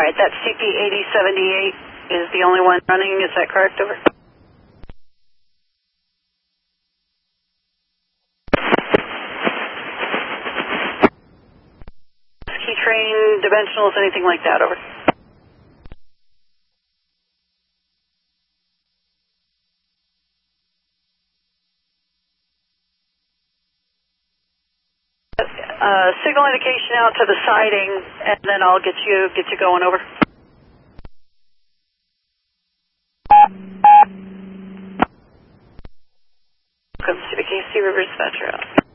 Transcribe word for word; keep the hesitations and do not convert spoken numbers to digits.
right, that C P eighty seventy-eight is the only one running, is that correct? Over. Key train, dimensionals, anything like that, over. Uh, signal indication out to the siding, and then I'll get you get you going, over. Welcome to the K C River Dispatcher out.